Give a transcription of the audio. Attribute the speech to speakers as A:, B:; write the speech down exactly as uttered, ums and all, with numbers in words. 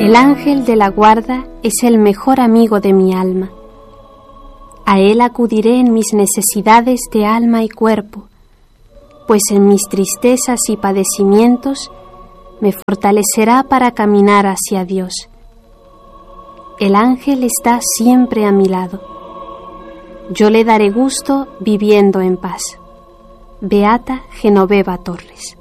A: El ángel de la guarda es el mejor amigo de mi alma. A él acudiré en mis necesidades de alma y cuerpo, pues en mis tristezas y padecimientos me fortalecerá para caminar hacia Dios. El ángel está siempre a mi lado. Yo le daré gusto viviendo en paz. Beata Genoveva Torres.